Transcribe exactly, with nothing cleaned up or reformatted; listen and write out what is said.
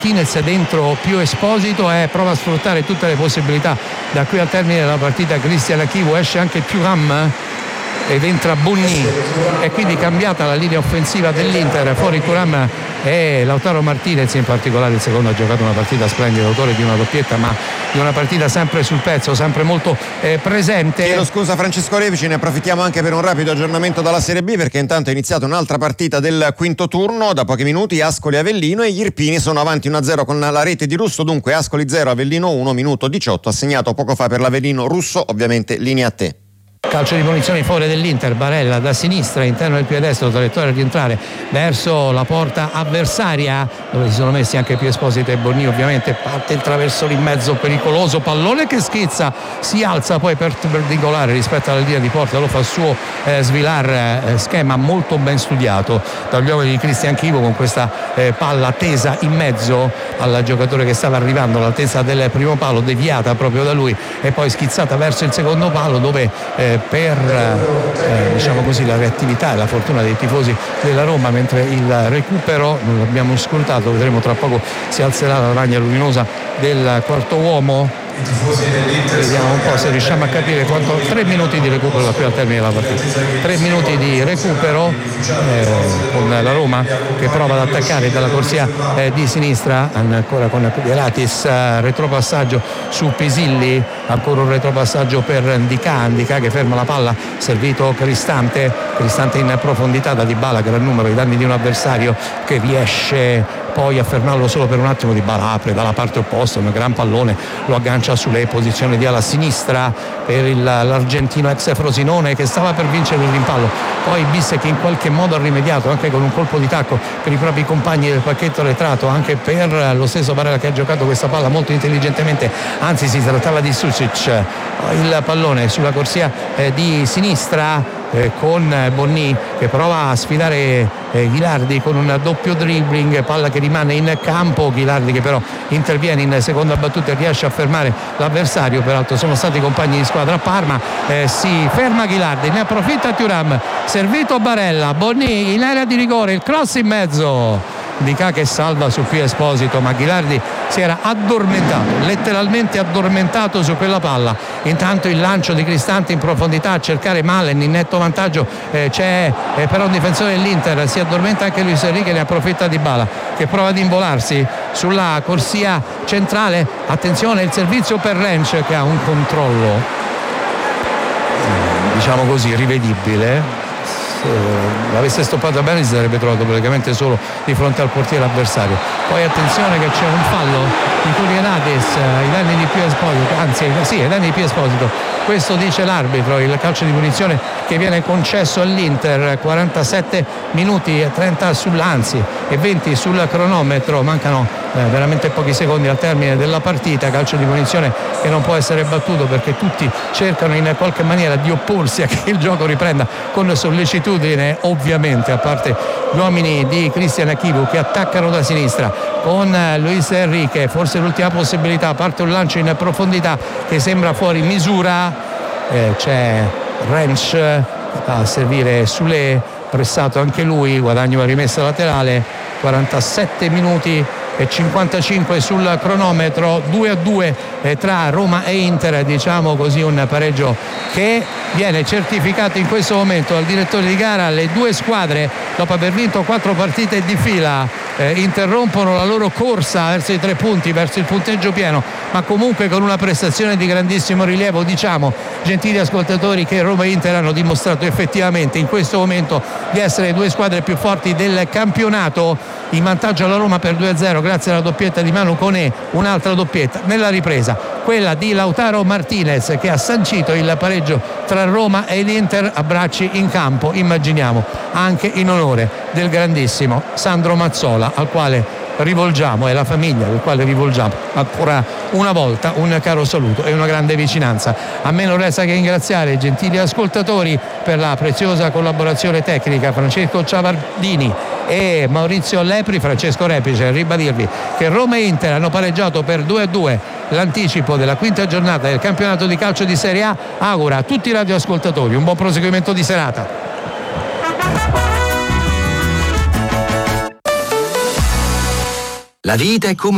Martinez dentro più Esposito e prova a sfruttare tutte le possibilità da qui al termine della partita. Cristian Achivo, esce anche Thuram ed entra Bonni e quindi cambiata la linea offensiva dell'Inter. Fuori Thuram e Lautaro Martinez, in particolare il secondo ha giocato una partita splendida, autore di una doppietta, ma di una partita sempre sul pezzo, sempre molto eh, presente. Chiedo scusa Francesco Repici, ne approfittiamo anche per un rapido aggiornamento dalla Serie B, perché intanto è iniziata un'altra partita del quinto turno. Da pochi minuti Ascoli Avellino e gli Irpini sono avanti uno a zero con la rete di Russo. Dunque Ascoli zero, Avellino uno, minuto diciotto assegnato poco fa per l'Avellino. Russo, ovviamente linea a te. Calcio di punizione in favore dell'Inter. Barella da sinistra, interno del piede destro, traiettoria a rientrare verso la porta avversaria, dove si sono messi anche più Esposito e Bonni. Ovviamente parte il traversone in mezzo, pericoloso, pallone che schizza, si alza poi perpendicolare rispetto alla linea di porta, lo fa suo eh, Svilar, eh, schema molto ben studiato dagli uomini di Cristian Chivo, con questa eh, palla tesa in mezzo al giocatore che stava arrivando all'altezza del primo palo, deviata proprio da lui e poi schizzata verso il secondo palo, dove eh, per eh, diciamo così la reattività e la fortuna dei tifosi della Roma, mentre il recupero non l'abbiamo scrutato, vedremo tra poco, si alzerà la ragna luminosa del quarto uomo. Vediamo un po' se riusciamo a capire quanto. Tre minuti di recupero da qui al termine della partita, tre minuti di recupero eh, con la Roma che prova ad attaccare dalla corsia eh, di sinistra, ancora con Pieratis, eh, retropassaggio su Pisilli, ancora un retropassaggio per Ndicà, Ndicà che ferma la palla, servito Cristante, Cristante in profondità da Dybala, gran numero ai danni di un avversario che riesce poi a fermarlo solo per un attimo. Dybala apre dalla parte opposta, un gran pallone, lo aggancia sulle posizioni di ala sinistra per il, l'argentino ex Frosinone che stava per vincere il rimpallo, poi Bissek in qualche modo ha rimediato anche con un colpo di tacco per i propri compagni del pacchetto arretrato, anche per lo stesso Barella che ha giocato questa palla molto intelligentemente, anzi si trattava di Susic. Il pallone sulla corsia eh, di sinistra eh, con Bonni che prova a sfidare eh, Ghilardi con un doppio dribbling, palla che rimane in campo, Ghilardi che però interviene in seconda battuta e riesce a fermare l'avversario. Peraltro sono stati compagni di squadra a Parma, eh, si ferma Ghilardi, ne approfitta Thuram, servito Barella, Bonni in area di rigore, il cross in mezzo, Ndicà che salva su Pio Esposito, ma Ghilardi si era addormentato, letteralmente addormentato su quella palla. Intanto il lancio di Cristante in profondità a cercare Malen in netto vantaggio, eh, c'è eh, però un difensore dell'Inter, si addormenta anche Luis Enrique, ne approfitta Dybala che prova ad involarsi sulla corsia centrale. Attenzione, il servizio per Rensch che ha un controllo diciamo così rivedibile. Se l'avesse stoppato bene si sarebbe trovato praticamente solo di fronte al portiere avversario. Poi attenzione che c'è un fallo di Kurianatis ai danni di Pio Esposito, anzi sì, ai danni di Pio Esposito, questo dice l'arbitro. Il calcio di punizione che viene concesso all'Inter, quarantasette minuti e trenta sull'anzi e venti sul cronometro, mancano eh, veramente pochi secondi al termine della partita. Calcio di punizione che non può essere battuto perché tutti cercano in qualche maniera di opporsi a che il gioco riprenda con sollecitudine, ovviamente a parte gli uomini di Cristian Achivo che attaccano da sinistra con Luis Enrique, forse l'ultima possibilità, parte un lancio in profondità che sembra fuori misura, eh, c'è Rensch a servire Sule, pressato anche lui, guadagno una rimessa laterale. Quarantasette minuti e cinquantacinque sul cronometro, due a due tra Roma e Inter, diciamo così un pareggio che viene certificato in questo momento dal direttore di gara. Le due squadre, dopo aver vinto quattro partite di fila, eh, interrompono la loro corsa verso i tre punti, verso il punteggio pieno, ma comunque con una prestazione di grandissimo rilievo. Diciamo, gentili ascoltatori, che Roma e Inter hanno dimostrato effettivamente in questo momento di essere le due squadre più forti del campionato. In vantaggio alla Roma per due a zero grazie alla doppietta di Manu Koné, un'altra doppietta nella ripresa, quella di Lautaro Martinez che ha sancito il pareggio tra Roma e l'Inter. Abbracci in campo, immaginiamo, anche in onore del grandissimo Sandro Mazzola, al quale rivolgiamo, e la famiglia del quale rivolgiamo ancora una volta un caro saluto e una grande vicinanza. A me non resta che ringraziare i gentili ascoltatori per la preziosa collaborazione tecnica, Francesco Ciavardini e Maurizio Lepri. Francesco Repice, ribadirvi che Roma e Inter hanno pareggiato per due a due l'anticipo della quinta giornata del campionato di calcio di Serie A. Augura a tutti i radioascoltatori un buon proseguimento di serata. La vita è come